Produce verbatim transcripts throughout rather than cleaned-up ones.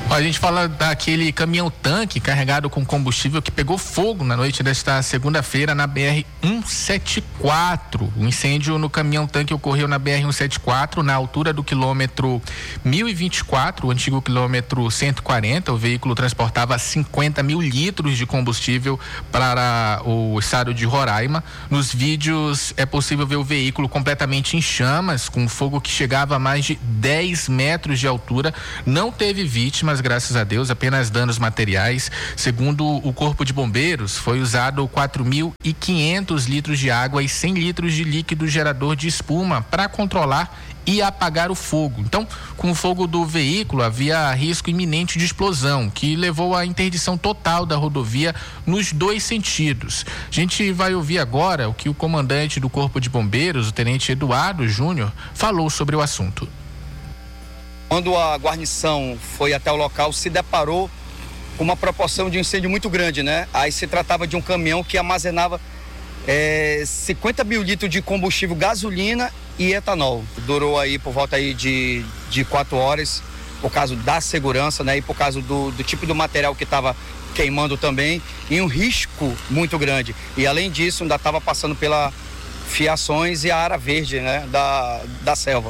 Ó, a gente fala daquele caminhão-tanque carregado com combustível que pegou fogo na noite desta segunda-feira na B R cento e setenta e quatro. O incêndio no caminhão-tanque ocorreu na B R cento e setenta e quatro, na altura do quilômetro mil e vinte e quatro, o antigo quilômetro cento e quarenta. O veículo transportava cinquenta mil litros de combustível para o estado de Roraima. Nos vídeos é possível ver o veículo completamente em chamas, com fogo que chegava a mais de dez metros de altura. Não teve vítimas, graças a Deus, apenas danos materiais. Segundo o Corpo de Bombeiros, foi usado quatro mil e quinhentos litros de água e cem litros de líquido gerador de espuma para controlar e apagar o fogo. Então, com o fogo do veículo, havia risco iminente de explosão, que levou à interdição total da rodovia nos dois sentidos. A gente vai ouvir agora o que o comandante do Corpo de Bombeiros, o tenente Eduardo Júnior, falou sobre o assunto. Quando a guarnição foi até o local, se deparou com uma proporção de incêndio muito grande, né? Aí se tratava de um caminhão que armazenava é, cinquenta mil litros de combustível, gasolina e etanol. Durou aí por volta aí de, de quatro horas, por causa da segurança, né? E por causa do, do tipo do material que estava queimando também, e um risco muito grande. E além disso, ainda estava passando pela fiações e a área verde, né? Da, da selva.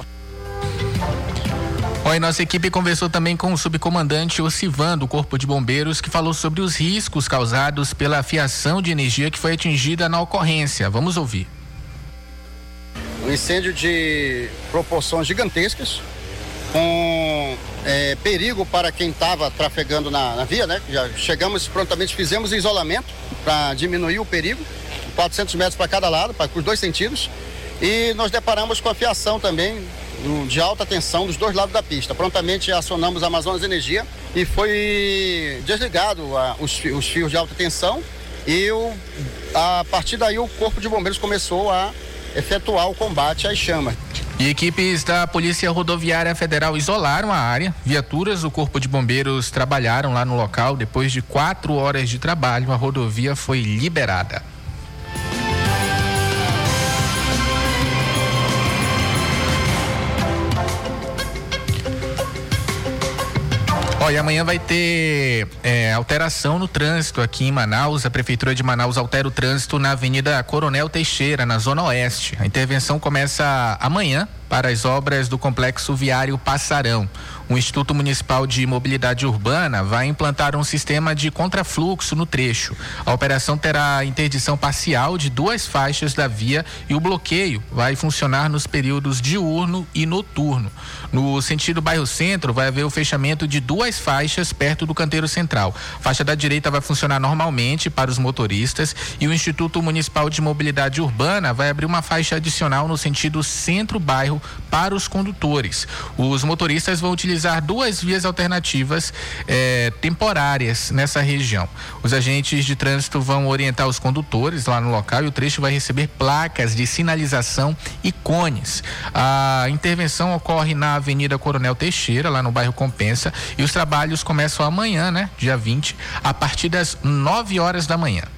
Oi, nossa equipe conversou também com o subcomandante Osivan, do Corpo de Bombeiros, que falou sobre os riscos causados pela fiação de energia que foi atingida na ocorrência. Vamos ouvir. Um incêndio de proporções gigantescas, com é, perigo para quem estava trafegando na, na via, né? Já chegamos prontamente, fizemos isolamento para diminuir o perigo, quatrocentos metros para cada lado, para os dois sentidos, e nós deparamos com a fiação também de alta tensão dos dois lados da pista. Prontamente acionamos a Amazonas Energia e foi desligado a, os, os fios de alta tensão, e o, a partir daí o Corpo de Bombeiros começou a efetuar o combate às chamas. E equipes da Polícia Rodoviária Federal isolaram a área. Viaturas do Corpo de Bombeiros trabalharam lá no local. Depois de quatro horas de trabalho, a rodovia foi liberada. Olha, amanhã vai ter é, alteração no trânsito aqui em Manaus. A Prefeitura de Manaus altera o trânsito na Avenida Coronel Teixeira, na Zona Oeste. A intervenção começa amanhã para as obras do Complexo Viário Passarão. O Instituto Municipal de Mobilidade Urbana vai implantar um sistema de contrafluxo no trecho. A operação terá interdição parcial de duas faixas da via e o bloqueio vai funcionar nos períodos diurno e noturno. No sentido bairro Centro, vai haver o fechamento de duas faixas perto do canteiro central. A faixa da direita vai funcionar normalmente para os motoristas e o Instituto Municipal de Mobilidade Urbana vai abrir uma faixa adicional no sentido centro-bairro para os condutores. Os motoristas vão utilizar duas vias alternativas eh, temporárias nessa região. Os agentes de trânsito vão orientar os condutores lá no local e o trecho vai receber placas de sinalização e cones. A intervenção ocorre na Avenida Coronel Teixeira, lá no bairro Compensa, e os trabalhos começam amanhã, né, dia vinte, a partir das nove horas da manhã.